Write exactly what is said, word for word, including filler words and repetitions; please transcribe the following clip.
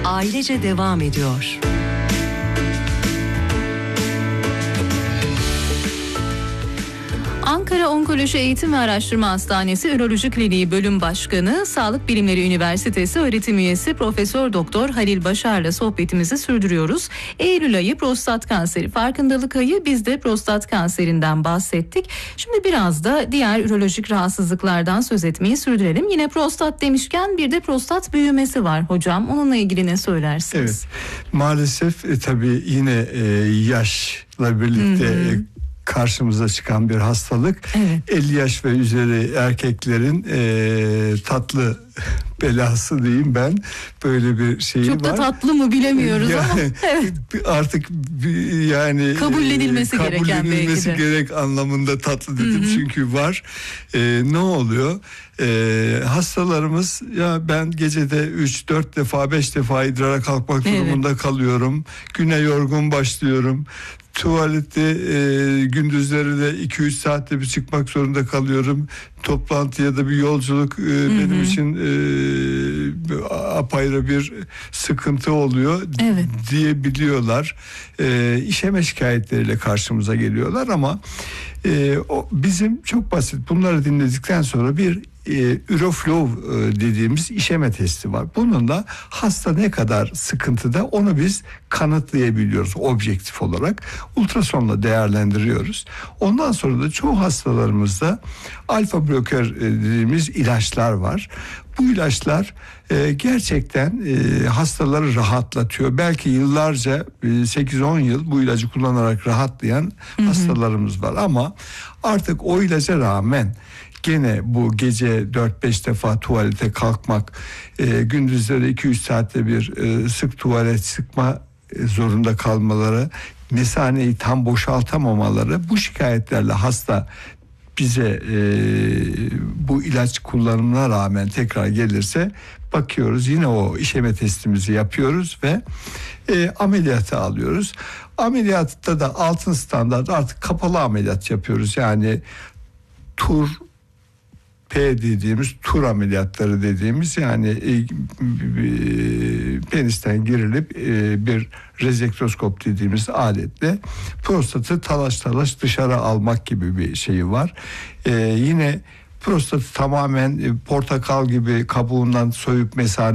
ailece devam ediyor. Ankara Onkoloji Eğitim ve Araştırma Hastanesi Üroloji Kliniği Bölüm Başkanı, Sağlık Bilimleri Üniversitesi öğretim üyesi Profesör Doktor Halil Başar'la sohbetimizi sürdürüyoruz. Eylül ayı prostat kanseri farkındalık ayı, biz de prostat kanserinden bahsettik. Şimdi biraz da diğer ürolojik rahatsızlıklardan söz etmeyi sürdürelim. Yine prostat demişken bir de prostat büyümesi var hocam. Onunla ilgili ne söylersiniz? Evet, maalesef e, tabii yine e, yaşla birlikte e, karşımıza çıkan bir hastalık. Evet. elli yaş ve üzeri erkeklerin e, tatlı belası diyeyim ben, böyle bir şeyi var. Çok da tatlı mı bilemiyoruz yani, ama evet. Artık yani kabullenilmesi, e, gereken kabullenilmesi belki de. gerek anlamında tatlı dedim. Hı hı. Çünkü var. E, ne oluyor? E, hastalarımız, ya ben gecede üç dört defa beş defa idrara kalkmak Evet. durumunda kalıyorum. Güne yorgun başlıyorum. Tuvalette e, gündüzleri de iki üç saatte bir çıkmak zorunda kalıyorum. Toplantı ya da bir yolculuk e, benim hı. için e, apayrı bir sıkıntı oluyor Evet. diyebiliyorlar. E, işeme şikayetleriyle karşımıza geliyorlar ama e, o bizim çok basit. Bunları dinledikten sonra bir e, Üroflow e, dediğimiz işeme testi var. Bununla hasta ne kadar sıkıntıda onu biz kanıtlayabiliyoruz objektif olarak. Ultrasonla değerlendiriyoruz. Ondan sonra da çoğu hastalarımızda alfa blokör e, dediğimiz ilaçlar var. Bu ilaçlar e, gerçekten e, hastaları rahatlatıyor. Belki yıllarca e, sekiz on yıl bu ilacı kullanarak rahatlayan hı hı. hastalarımız var ama artık o ilaca rağmen gene bu gece dört beş defa tuvalete kalkmak, e, gündüzleri iki üç saatte bir e, sık tuvalet sıkma e, zorunda kalmaları, mesaneyi tam boşaltamamaları, bu şikayetlerle hasta bize e, bu ilaç kullanımına rağmen tekrar gelirse bakıyoruz, yine o işeme testimizi yapıyoruz ve e, ameliyata alıyoruz. Ameliyatta da altın standart artık kapalı ameliyat yapıyoruz. Yani tur P dediğimiz tur ameliyatları dediğimiz, yani e, e, penisten girilip e, bir rezektoskop dediğimiz aletle prostatı talaş talaş dışarı almak gibi bir şeyi var. E, yine prostatı tamamen e, portakal gibi kabuğundan soyup mesane